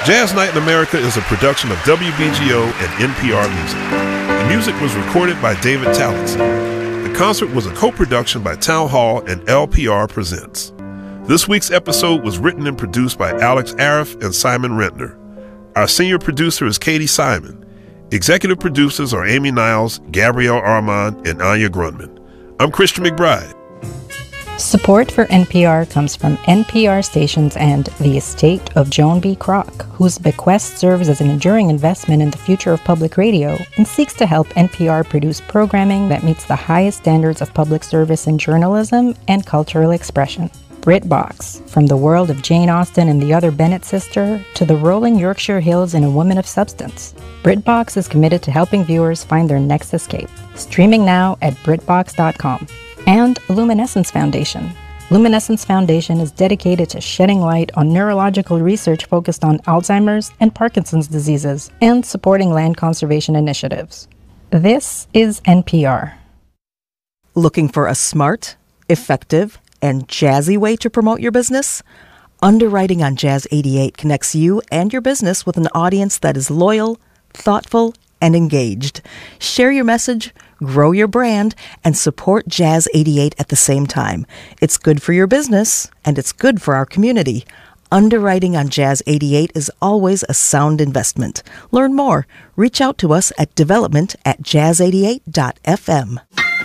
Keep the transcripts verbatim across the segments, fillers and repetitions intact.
Jazz Night in America is a production of W B G O and N P R Music. The music was recorded by David Tallinson. The concert was a co-production by Town Hall and L P R Presents. This week's episode was written and produced by Alex Arif and Simon Rentner. Our senior producer is Katie Simon. Executive producers are Amy Niles, Gabrielle Armand, and Anya Grunman. I'm Christian McBride. Support for N P R comes from N P R stations and the estate of Joan B. Kroc, whose bequest serves as an enduring investment in the future of public radio and seeks to help N P R produce programming that meets the highest standards of public service in journalism and cultural expression. BritBox, from the world of Jane Austen and the other Bennet sister to the rolling Yorkshire Hills and a woman of substance. BritBox is committed to helping viewers find their next escape. Streaming now at Britbox dot com. And Luminescence Foundation. Luminescence Foundation is dedicated to shedding light on neurological research focused on Alzheimer's and Parkinson's diseases and supporting land conservation initiatives. This is N P R. Looking for a smart, effective, and jazzy way to promote your business? Underwriting on Jazz eighty-eight connects you and your business with an audience that is loyal, thoughtful, and engaged. Share your message, grow your brand, and support Jazz eighty-eight at the same time. It's good for your business, and it's good for our community. Underwriting on Jazz eighty-eight is always a sound investment. Learn more. Reach out to us at development at jazz eighty-eight dot f m.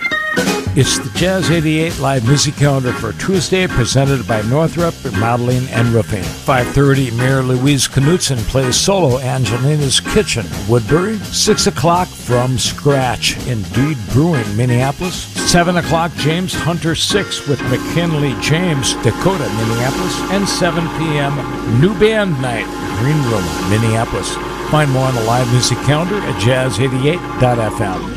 It's the Jazz eighty-eight live music calendar for Tuesday, presented by Northrop Remodeling and Roofing. five thirty, Mary Louise Knutson plays solo Angelina's Kitchen, Woodbury. six o'clock, From Scratch, Indeed Brewing, Minneapolis. seven o'clock, James Hunter six with McKinley James, Dakota, Minneapolis. And seven p.m., New Band Night, Green Room, Minneapolis. Find more on the live music calendar at jazz eighty-eight dot f m.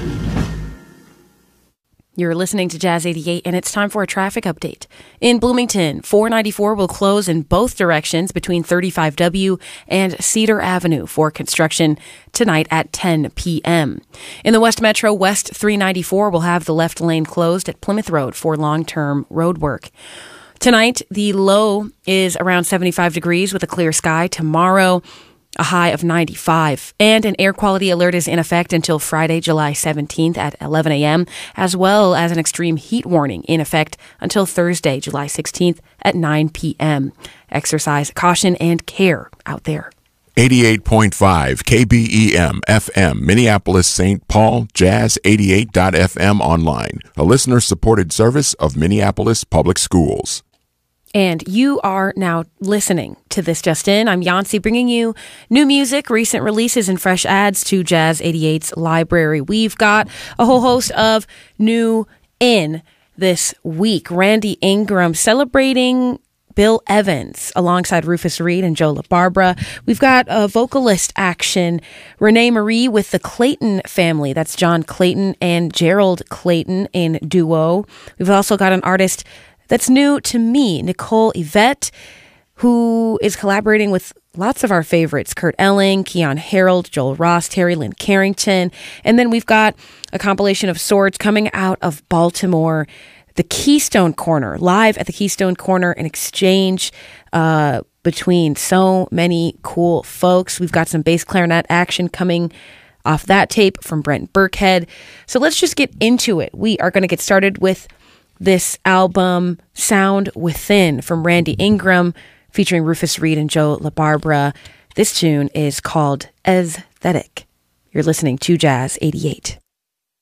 You're listening to Jazz eighty-eight, and it's time for a traffic update. In Bloomington, four ninety-four will close in both directions between thirty-five W and Cedar Avenue for construction tonight at ten p.m. In the West Metro, West three ninety-four will have the left lane closed at Plymouth Road for long-term road work. Tonight, the low is around seventy-five degrees with a clear sky. Tomorrow, a high of ninety-five, and an air quality alert is in effect until Friday, July seventeenth at eleven a.m., as well as an extreme heat warning in effect until Thursday, July sixteenth at nine p.m. Exercise caution and care out there. eighty-eight point five K B E M F M, Minneapolis, Saint Paul, jazz eighty-eight dot f m online, a listener-supported service of Minneapolis Public Schools. And you are now listening to This Just In. I'm Yancy, bringing you new music, recent releases, and fresh adds to Jazz eighty-eight's library. We've got a whole host of new in this week. Randy Ingram celebrating Bill Evans alongside Rufus Reid and Joe LaBarbera. We've got a vocalist action, Renee Marie with the Clayton family. That's John Clayton and Gerald Clayton in duo. We've also got an artist that's new to me, Nicole Yvette, who is collaborating with lots of our favorites, Kurt Elling, Keon Harold, Joel Ross, Terry Lynn Carrington. And then we've got a compilation of sorts coming out of Baltimore, the Keystone Corner, live at the Keystone Corner, an exchange uh, between so many cool folks. We've got some bass clarinet action coming off that tape from Brent Burkhead. So let's just get into it. We are going to get started with this album, Sound Within, from Randy Ingram, featuring Rufus Reid and Joe LaBarbera. This tune is called Aesthetic. You're listening to Jazz eighty-eight.